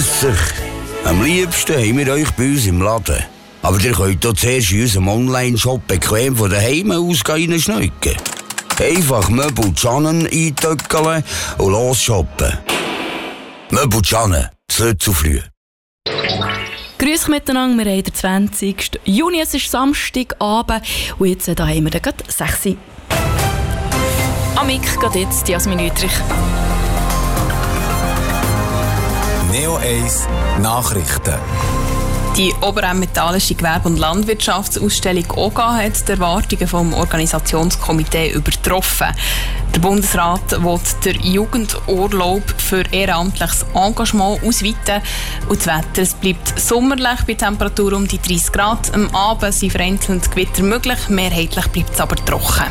Grüß euch. Am liebsten haben wir euch bei uns im Laden. Aber ihr könnt hier zuerst in unserem Online-Shop bequem von daheim aus reinschneiden. Einfach Möbel Canen eintöckeln und los shoppen. Möbel Canen, zurück zu früh. Grüß miteinander, wir haben den 20. Juni, es ist Samstagabend und jetzt da haben wir gerade 6 Uhr. Am Mic geht jetzt Jasmin Uetrich. Neo 1 Nachrichten. Die Oberemmentalische Gewerbe- und Landwirtschaftsausstellung OGA hat die Erwartungen vom Organisationskomitee übertroffen. Der Bundesrat will den Jugendurlaub für ehrenamtliches Engagement ausweiten und das Wetter es bleibt sommerlich bei Temperaturen um die 30 Grad. Am Abend sind vereinzelt Gewitter möglich, mehrheitlich bleibt es aber trocken.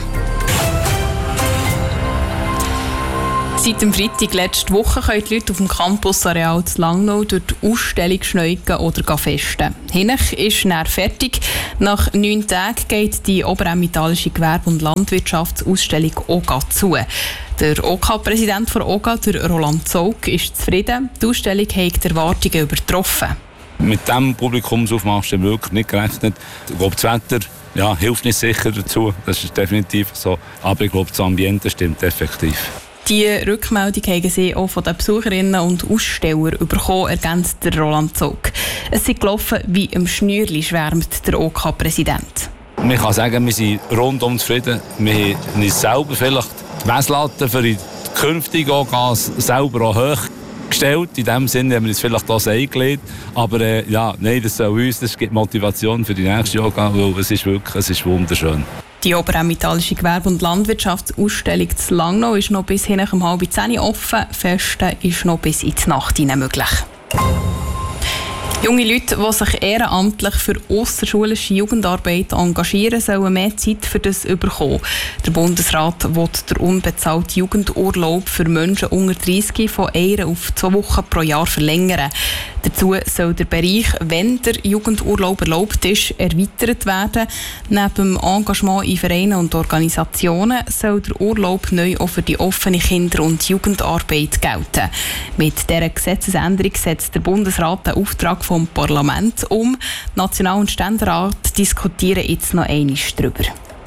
Seit dem Freitag letzte Woche können die Leute auf dem Campusareal zu Langnau durch die Ausstellung schneiden oder festen. Hinech ist näher fertig. Nach 9 Tagen geht die Oberemmentalische Gewerbe- und Landwirtschaftsausstellung OGA zu. Der OK-Präsident von OGA, der Roland Zaugg, ist zufrieden. Die Ausstellung hat die Erwartungen übertroffen. Mit diesem Publikumsaufmarsch haben wir wirklich nicht gerechnet. Ich glaube, das Wetter hilft nicht sicher dazu. Das ist definitiv so. Aber ich glaube, das Ambiente stimmt effektiv. Die Rückmeldung haben sie auch von den Besucherinnen und Ausstellern bekommen, ergänzt der Roland Zaugg. Es ist gelaufen wie im Schnürli, schwärmt der OK-Präsident. Man kann sagen, wir sind rundum zufrieden. Wir haben uns selber vielleicht die Messlatte für die künftigen OGAs selber auch hoch gestellt. In dem Sinne haben wir uns vielleicht das eingelegt. Aber das soll uns, das gibt Motivation für die nächste OGA, weil es ist wunderschön. Die Oberemmentalische Gewerbe- und Landwirtschaftsausstellung zu Langnau ist noch bis hin um 9:30 offen. Festen ist noch bis in die Nacht hinein möglich. Junge Leute, die sich ehrenamtlich für ausserschulische Jugendarbeit engagieren, sollen mehr Zeit für das bekommen. Der Bundesrat will den unbezahlten Jugendurlaub für Menschen unter 30 von 1 auf 2 Wochen pro Jahr verlängern. Dazu soll der Bereich, wenn der Jugendurlaub erlaubt ist, erweitert werden. Neben dem Engagement in Vereinen und Organisationen soll der Urlaub neu auch für die offene Kinder- und Jugendarbeit gelten. Mit dieser Gesetzesänderung setzt der Bundesrat den Auftrag vom Parlament um. National- und Ständerat diskutieren jetzt noch einmal darüber.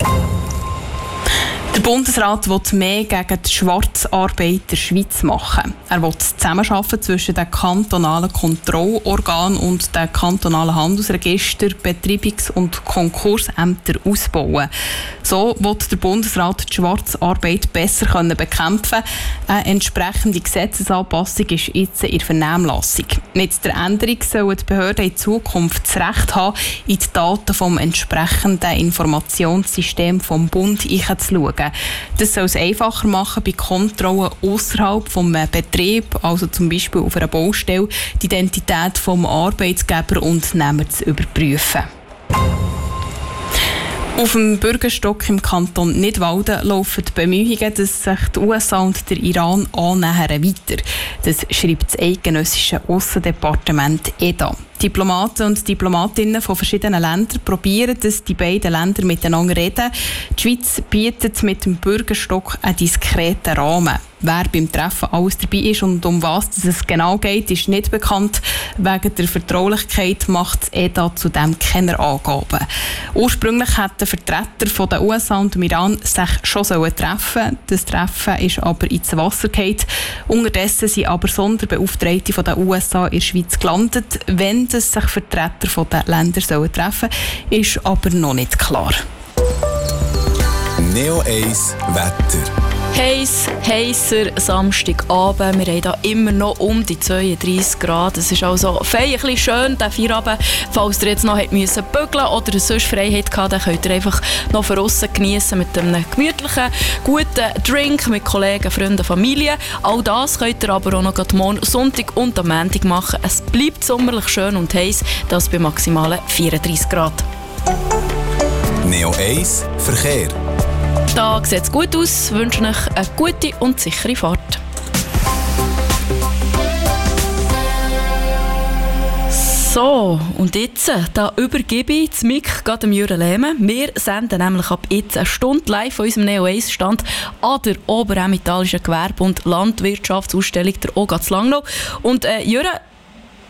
Der Bundesrat will mehr gegen die Schwarzarbeit in der Schweiz machen. Er will das Zusammenarbeiten zwischen den kantonalen Kontrollorganen und den kantonalen Handelsregister, Betreibungs- und Konkursämtern ausbauen. So will der Bundesrat die Schwarzarbeit besser bekämpfen. Eine entsprechende Gesetzesanpassung ist jetzt in der Vernehmlassung. Mit der Änderung sollen die Behörden in Zukunft das Recht haben, in die Daten vom entsprechenden Informationssystem vom Bund hineinzuschauen. Das soll es einfacher machen, bei Kontrollen außerhalb des Betriebs, also zum Beispiel auf einer Baustelle, die Identität des Arbeitgeber und Nehmer zu überprüfen. Auf dem Bürgerstock im Kanton Nidwalden laufen die Bemühungen, dass sich die USA und der Iran annähern weiter. Das schreibt das eidgenössische Aussendepartement EDA. Diplomaten und Diplomatinnen von verschiedenen Ländern probieren, dass die beiden Länder miteinander reden. Die Schweiz bietet mit dem Bürgerstock einen diskreten Rahmen. Wer beim Treffen alles dabei ist und um was es genau geht, ist nicht bekannt. Wegen der Vertraulichkeit macht das EDA zudem keine Angaben. Ursprünglich hätten Vertreter von den USA und dem Iran sich schon treffen. Das Treffen ist aber ins Wasser gefallen. Unterdessen sind aber Sonderbeauftragte von den USA in der Schweiz gelandet. Wenn sich Vertreter von den Ländern treffen sollen, ist aber noch nicht klar. Neo 1 Wetter. Heißer Samstagabend. Wir haben hier immer noch um die 32 Grad. Es ist also fein, ein bisschen schön, der Feierabend. Falls ihr jetzt noch müssen bügeln oder sonst Freiheit gehabt, dann könnt ihr einfach noch von aussen geniessen mit einem gemütlichen, guten Drink mit Kollegen, Freunden, Familie. All das könnt ihr aber auch noch morgen Sonntag und am Montag machen. Es bleibt sommerlich schön und heiß, das bei maximalen 34 Grad. Neo 1 Verkehr. Da sieht es gut aus. Ich wünsche euch eine gute und sichere Fahrt. So, und jetzt da übergebe ich das Mic dem Jürgen Lehmann. Wir senden nämlich ab jetzt eine Stunde live von unserem Neo 1 Stand an der Oberemmentalischen Gewerbe- und Landwirtschaftsausstellung der OGA zu Langnau. Und Jürgen,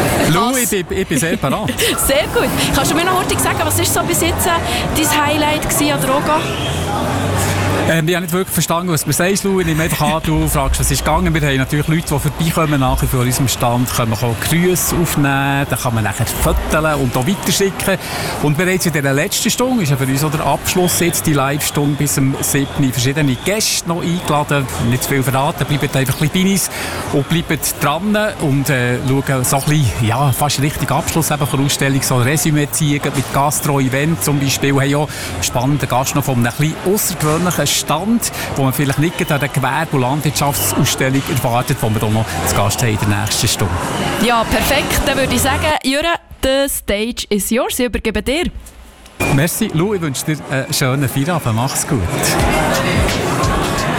Lou, ich bin sehr bereit. Sehr gut. Kannst du mir noch heute sagen, was ist so bis jetzt dein Highlight gewesen an Droga? Ich habe nicht wirklich verstanden, was du sagst, Lou. Ich nehme einfach an, du fragst, was ist gegangen. Wir haben natürlich Leute, die vorbeikommen nachher von unserem Stand, können auch Grüße aufnehmen, dann kann man nachher fotografieren und auch weiterschicken. Und bereits in dieser letzten Stunde ist ja für uns auch der Abschluss jetzt, die Live-Stunde bis zum 7. verschiedene Gäste noch eingeladen. Nicht zu viel verraten, bleibt einfach ein bisschen bei uns und bleibt dran und schauen so ein bisschen, ja, fast richtig Abschluss eben von der Ausstellung, so ein Resümee ziehen mit Gastro-Event zum Beispiel. Wir haben ja einen spannenden Gast noch von einem ein bisschen außergewöhnlichen Stand, wo man vielleicht nicht an der Gewerbe- und Landwirtschaftsausstellung erwartet, wo wir dann noch zu Gast haben in der nächsten Stunde. Ja, perfekt. Dann würde ich sagen, Jure, the stage is yours. Ich übergebe dir. Merci, Lou, ich wünsche dir einen schönen Feierabend. Mach's gut.